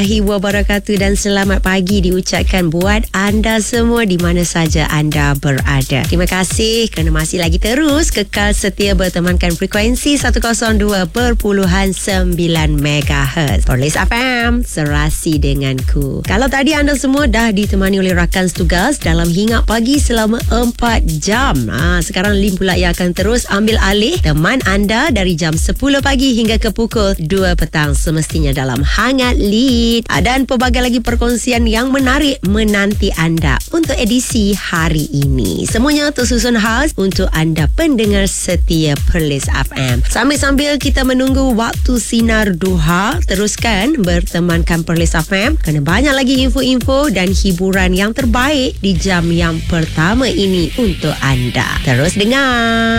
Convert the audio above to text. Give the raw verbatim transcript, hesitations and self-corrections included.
Wabarakatuh dan selamat pagi diucapkan buat anda semua di mana saja anda berada. Terima kasih kerana masih lagi terus kekal setia bertemankan frekuensi seratus dua perpuluhan sembilan megahertz. Perlis F M, serasi denganku. Kalau tadi anda semua dah ditemani oleh rakan setugas dalam Hingat Pagi selama empat jam. Ha, sekarang Lim pula yang akan terus ambil alih teman anda dari jam sepuluh pagi hingga ke pukul dua petang semestinya dalam Hangat Lead. Dan pelbagai lagi perkongsian yang menarik menanti anda untuk edisi hari ini. Semuanya tersusun khas untuk anda pendengar setia Perlis F M. Sambil-sambil kita menunggu waktu sinar duha, teruskan bertemankan Perlis F M kerana banyak lagi info-info dan hiburan yang terbaik di jam yang pertama ini untuk anda. Terus dengar.